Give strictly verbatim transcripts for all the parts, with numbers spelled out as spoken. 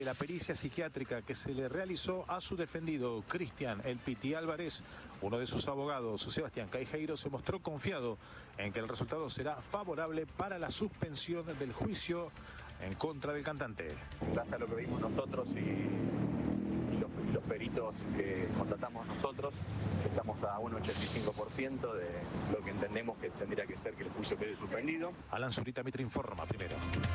La pericia psiquiátrica que se le realizó a su defendido, Cristian El Piti Álvarez, uno de sus abogados, Sebastián Caijeiro, se mostró confiado en que el resultado será favorable para la suspensión del juicio en contra del cantante. En base a lo que vimos nosotros y, y, los, y los peritos que contratamos nosotros, estamos a un ochenta y cinco por ciento de lo que entendemos que tendría que ser que el juicio quede suspendido. Alan Zurita Mitre informa primero.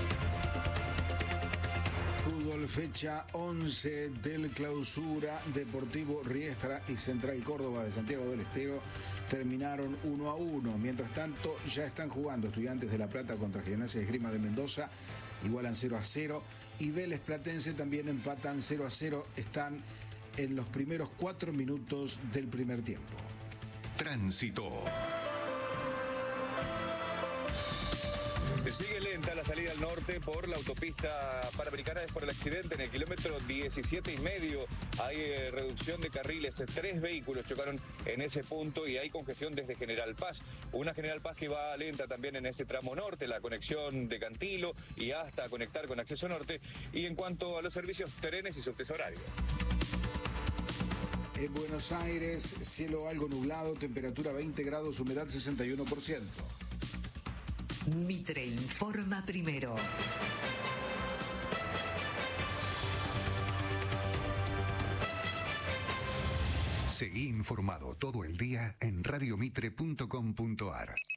Fútbol, fecha once del Clausura. Deportivo Riestra y Central Córdoba de Santiago del Estero terminaron uno a uno. Mientras tanto, ya están jugando Estudiantes de La Plata contra Gimnasia de Esgrima de Mendoza. Igualan cero a cero. Y Vélez Platense también empatan cero a cero. Están en los primeros cuatro minutos del primer tiempo. Tránsito. Sigue lenta la salida al norte por la autopista Panamericana, es por el accidente en el kilómetro diecisiete y medio. Hay eh, reducción de carriles, tres vehículos chocaron en ese punto y hay congestión desde General Paz. Una General Paz que va lenta también en ese tramo norte, la conexión de Cantilo y hasta conectar con acceso norte. Y en cuanto a los servicios, trenes y subtes horarios. En Buenos Aires, cielo algo nublado, temperatura veinte grados, humedad sesenta y uno por ciento. Mitre informa primero. Seguí informado todo el día en radiomitre punto com punto ar.